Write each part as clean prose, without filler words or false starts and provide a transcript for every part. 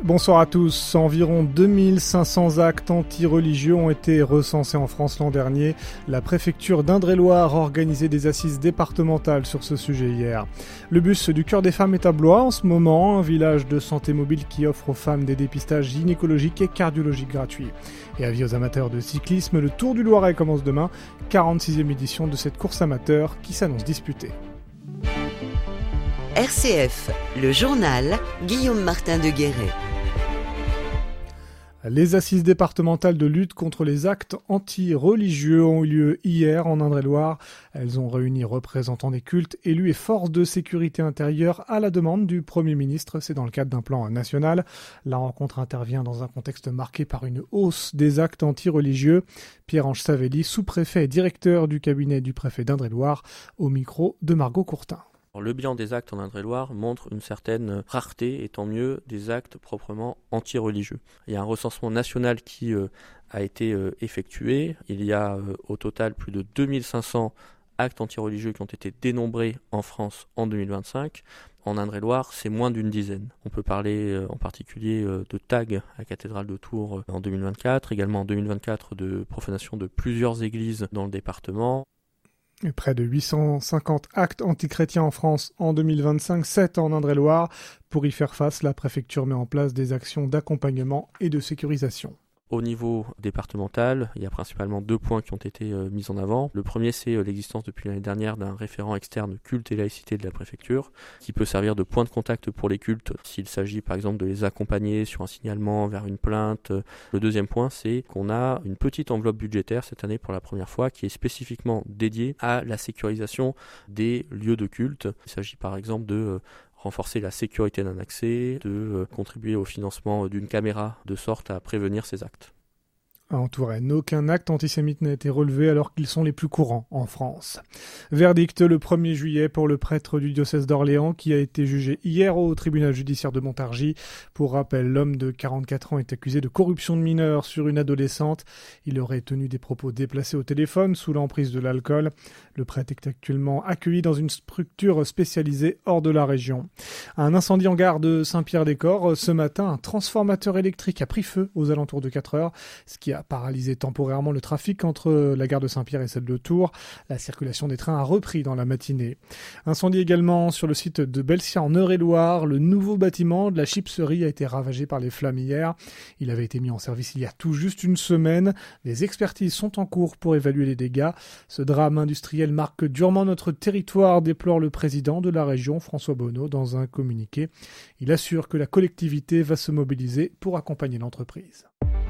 Bonsoir à tous. Environ 2500 actes anti-religieux ont été recensés en France l'an dernier. La préfecture d'Indre-et-Loire a organisé des assises départementales sur ce sujet hier. Le bus du Cœur des Femmes est à Blois en ce moment, un village de santé mobile qui offre aux femmes des dépistages gynécologiques et cardiologiques gratuits. Et avis aux amateurs de cyclisme, le Tour du Loiret commence demain, 46e édition de cette course amateur qui s'annonce disputée. RCF, le journal, Guillaume Martin de Guéret. Les assises départementales de lutte contre les actes anti-religieux ont eu lieu hier en Indre-et-Loire. Elles ont réuni représentants des cultes, élus et forces de sécurité intérieure à la demande du Premier ministre. C'est dans le cadre d'un plan national. La rencontre intervient dans un contexte marqué par une hausse des actes anti-religieux. Pierre-Ange Savelli, sous-préfet et directeur du cabinet du préfet d'Indre-et-Loire, au micro de Margot Courtin. Le bilan des actes en Indre-et-Loire montre une certaine rareté, et tant mieux, des actes proprement anti-religieux. Il y a un recensement national qui a été effectué. Il y a au total plus de 2500 actes anti-religieux qui ont été dénombrés en France en 2025. En Indre-et-Loire, c'est moins d'une dizaine. On peut parler en particulier de tags à la cathédrale de Tours en 2024, également en 2024 de profanation de plusieurs églises dans le département. Et près de 850 actes antichrétiens en France en 2025, 7 en Indre-et-Loire. Pour y faire face, la préfecture met en place des actions d'accompagnement et de sécurisation. Au niveau départemental, il y a principalement 2 points qui ont été mis en avant. Le premier, c'est l'existence depuis l'année dernière d'un référent externe culte et laïcité de la préfecture, qui peut servir de point de contact pour les cultes, s'il s'agit par exemple de les accompagner sur un signalement vers une plainte. Le deuxième point, c'est qu'on a une petite enveloppe budgétaire cette année pour la première fois, qui est spécifiquement dédiée à la sécurisation des lieux de culte. Il s'agit par exemple de renforcer la sécurité d'un accès, de contribuer au financement d'une caméra de sorte à prévenir ces actes. En Touraine, aucun acte antisémite n'a été relevé alors qu'ils sont les plus courants en France. Verdict le 1er juillet pour le prêtre du diocèse d'Orléans qui a été jugé hier au tribunal judiciaire de Montargis. Pour rappel, l'homme de 44 ans est accusé de corruption de mineurs sur une adolescente. Il aurait tenu des propos déplacés au téléphone sous l'emprise de l'alcool. Le prêtre est actuellement accueilli dans une structure spécialisée hors de la région. Un incendie en gare de Saint-Pierre-des-Corps. Ce matin, un transformateur électrique a pris feu aux alentours de 4 heures, ce qui a paralysé temporairement le trafic entre la gare de Saint-Pierre et celle de Tours. La circulation des trains a repris dans la matinée. Incendie également sur le site de Belsia en Eure-et-Loire. Le nouveau bâtiment de la chipserie a été ravagé par les flammes hier. Il avait été mis en service il y a tout juste une semaine. Les expertises sont en cours pour évaluer les dégâts. Ce drame industriel marque durement notre territoire, déplore le président de la région, François Bonneau, dans un communiqué. Il assure que la collectivité va se mobiliser pour accompagner l'entreprise.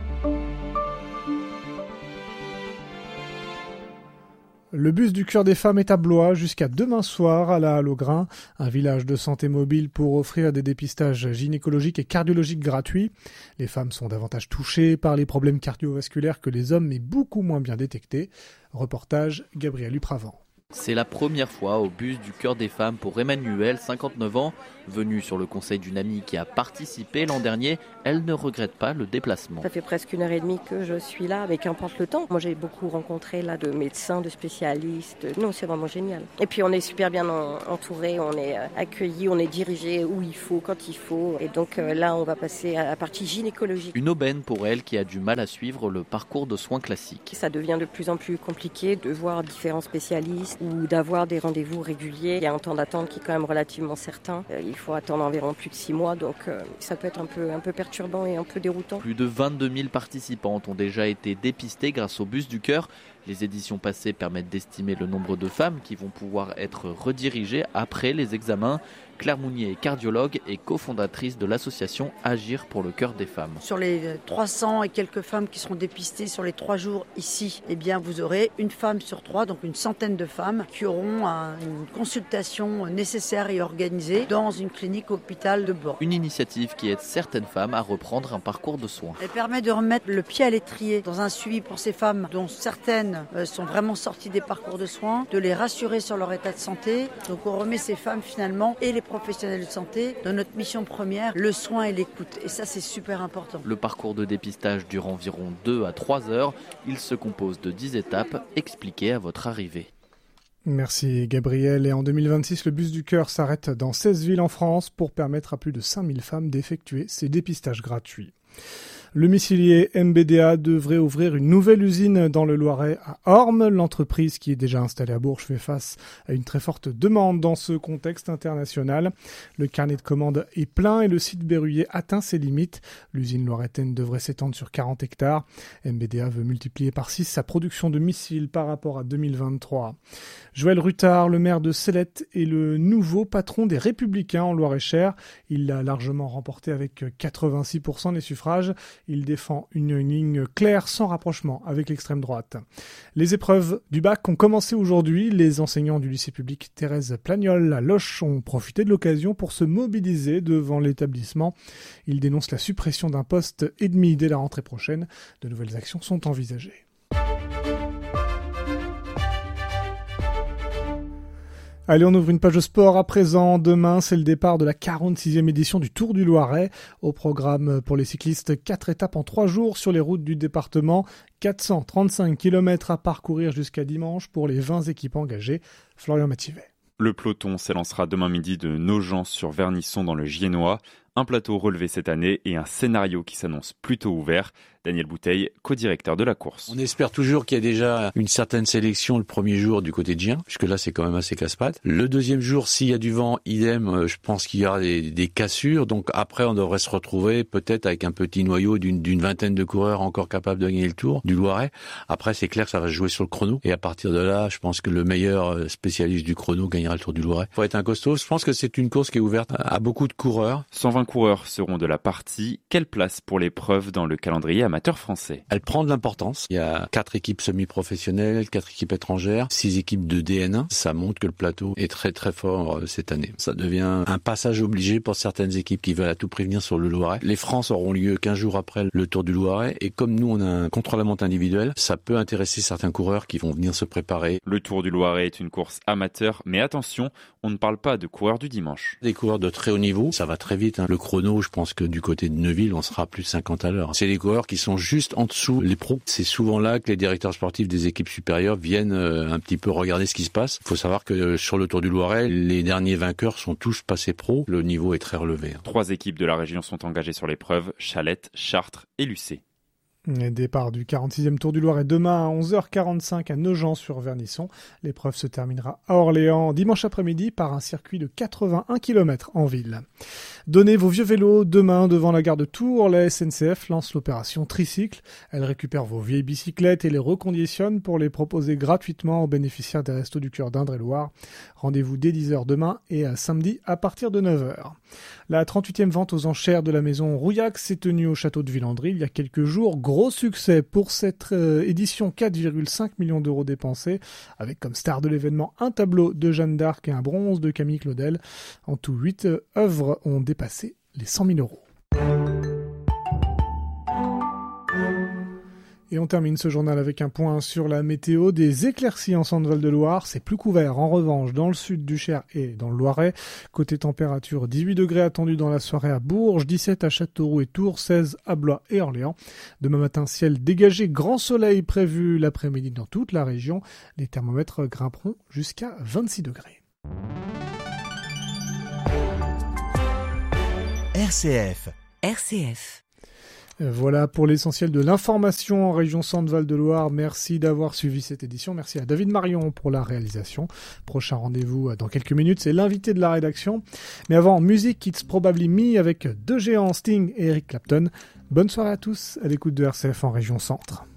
Le bus du Cœur des Femmes est à Blois jusqu'à demain soir à la Halle aux Grains, un village de santé mobile pour offrir des dépistages gynécologiques et cardiologiques gratuits. Les femmes sont davantage touchées par les problèmes cardiovasculaires que les hommes, mais beaucoup moins bien détectés. Reportage Gabriel Upravant. C'est la première fois au bus du Cœur des Femmes pour Emmanuel, 59 ans. Venue sur le conseil d'une amie qui a participé l'an dernier, elle ne regrette pas le déplacement. Ça fait presque 1h30 que je suis là, mais qu'importe le temps. Moi, j'ai beaucoup rencontré là de médecins, de spécialistes. Non, c'est vraiment génial. Et puis, on est super bien entourés, on est accueillis, on est dirigés où il faut, quand il faut. Et donc là, on va passer à la partie gynécologique. Une aubaine pour elle qui a du mal à suivre le parcours de soins classique. Ça devient de plus en plus compliqué de voir différents spécialistes ou d'avoir des rendez-vous réguliers. Il y a un temps d'attente qui est quand même relativement certain. Il faut attendre environ plus de 6 mois, donc ça peut être un peu perturbant et un peu déroutant. Plus de 22 000 participantes ont déjà été dépistées grâce au bus du cœur. Les éditions passées permettent d'estimer le nombre de femmes qui vont pouvoir être redirigées après les examens. Claire Mounier est cardiologue et cofondatrice de l'association Agir pour le cœur des femmes. Sur les 300 et quelques femmes qui seront dépistées sur les 3 jours ici, eh bien vous aurez une femme sur 3, donc une centaine de femmes qui auront une consultation nécessaire et organisée dans une clinique hôpital de Bordeaux. Une initiative qui aide certaines femmes à reprendre un parcours de soins. Elle permet de remettre le pied à l'étrier dans un suivi pour ces femmes dont certaines sont vraiment sorties des parcours de soins, de les rassurer sur leur état de santé. Donc on remet ces femmes finalement et les professionnels de santé dans notre mission première, le soin et l'écoute. Et ça, c'est super important. Le parcours de dépistage dure environ 2 à 3 heures. Il se compose de 10 étapes expliquées à votre arrivée. Merci Gabriel. Et en 2026, le Bus du Cœur s'arrête dans 16 villes en France pour permettre à plus de 5000 femmes d'effectuer ces dépistages gratuits. Le missilier MBDA devrait ouvrir une nouvelle usine dans le Loiret à Ormes. L'entreprise qui est déjà installée à Bourges fait face à une très forte demande dans ce contexte international. Le carnet de commandes est plein et le site berruyer atteint ses limites. L'usine loiretaine devrait s'étendre sur 40 hectares. MBDA veut multiplier par 6 sa production de missiles par rapport à 2023. Joël Ruttard, le maire de Célette, est le nouveau patron des Républicains en Loir-et-Cher. Il l'a largement remporté avec 86% des suffrages. Il défend une ligne claire sans rapprochement avec l'extrême droite. Les épreuves du bac ont commencé aujourd'hui. Les enseignants du lycée public Thérèse Plagnol à Loches ont profité de l'occasion pour se mobiliser devant l'établissement. Ils dénoncent la suppression d'un poste et demi dès la rentrée prochaine. De nouvelles actions sont envisagées. Allez, on ouvre une page sport à présent. Demain, c'est le départ de la 46e édition du Tour du Loiret. Au programme pour les cyclistes, 4 étapes en 3 jours sur les routes du département. 435 km à parcourir jusqu'à dimanche pour les 20 équipes engagées. Florian Mathivet. Le peloton s'élancera demain midi de Nogent sur Vernisson dans le Giennois. Un plateau relevé cette année et un scénario qui s'annonce plutôt ouvert. Daniel Bouteille, co-directeur de la course. On espère toujours qu'il y a déjà une certaine sélection le premier jour du côté de Gien, puisque là c'est quand même assez casse-pattes. Le deuxième jour, s'il y a du vent, idem, je pense qu'il y aura des cassures. Donc après, on devrait se retrouver peut-être avec un petit noyau d'une vingtaine de coureurs encore capables de gagner le Tour du Loiret. Après, c'est clair que ça va se jouer sur le chrono. Et à partir de là, je pense que le meilleur spécialiste du chrono gagnera le Tour du Loiret. Faut être un costaud. Je pense que c'est une course qui est ouverte à beaucoup de coureurs. 120 coureurs seront de la partie. Quelle place pour l'épreuve dans le calendrier amateur français? Elle prend de l'importance. Il y a 4 équipes semi-professionnelles, 4 équipes étrangères, 6 équipes de D1. Ça montre que le plateau est très très fort cette année. Ça devient un passage obligé pour certaines équipes qui veulent à tout prévenir sur le Loiret. Les France auront lieu 15 jours après le Tour du Loiret. Et comme nous, on a un contre-la-montre individuel, ça peut intéresser certains coureurs qui vont venir se préparer. Le Tour du Loiret est une course amateur, mais attention, on ne parle pas de coureurs du dimanche. Des coureurs de très haut niveau, ça va très vite. Le chrono, je pense que du côté de Neuville, on sera à plus de 50 à l'heure. C'est des coureurs qui sont juste en dessous les pros. C'est souvent là que les directeurs sportifs des équipes supérieures viennent un petit peu regarder ce qui se passe. Il faut savoir que sur le Tour du Loiret, les derniers vainqueurs sont tous passés pros. Le niveau est très relevé. 3 équipes de la région sont engagées sur l'épreuve, Chalette, Chartres et Lucé. Départ du 46e Tour du Loiret demain à 11h45 à Nogent sur Vernisson. L'épreuve se terminera à Orléans dimanche après-midi par un circuit de 81 km en ville. Donnez vos vieux vélos demain devant la gare de Tours. La SNCF lance l'opération Tricycle. Elle récupère vos vieilles bicyclettes et les reconditionne pour les proposer gratuitement aux bénéficiaires des Restos du Cœur d'Indre-et-Loire. Rendez-vous dès 10h demain et samedi à partir de 9h. La 38e vente aux enchères de la maison Rouillac s'est tenue au château de Villandry il y a quelques jours. Gros succès pour cette édition, 4,5 millions d'euros dépensés, avec comme star de l'événement un tableau de Jeanne d'Arc et un bronze de Camille Claudel. En tout, 8 œuvres ont dépassé les 100 000 euros. Et on termine ce journal avec un point sur la météo. Des éclaircies en Centre-Val de Loire. C'est plus couvert en revanche dans le sud du Cher et dans le Loiret. Côté température, 18 degrés attendus dans la soirée à Bourges, 17 à Châteauroux et Tours, 16 à Blois et Orléans. Demain matin, ciel dégagé, grand soleil prévu l'après-midi dans toute la région. Les thermomètres grimperont jusqu'à 26 degrés. RCF. Voilà pour l'essentiel de l'information en région Centre-Val de Loire. Merci d'avoir suivi cette édition. Merci à David Marion pour la réalisation. Prochain rendez-vous dans quelques minutes, c'est l'invité de la rédaction. Mais avant, musique It's Probably Me avec deux géants, Sting et Eric Clapton. Bonne soirée à tous à l'écoute de RCF en région Centre.